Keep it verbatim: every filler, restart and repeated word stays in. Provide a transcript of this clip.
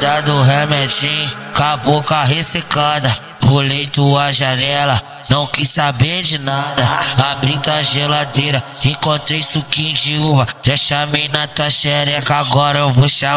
Safada do remedinho, com a boca ressecada. Pulei tua janela, não quis saber de nada. Abri tua geladeira, encontrei suquinho de uva. Já chamei na tua xereca, agora eu vou chamar.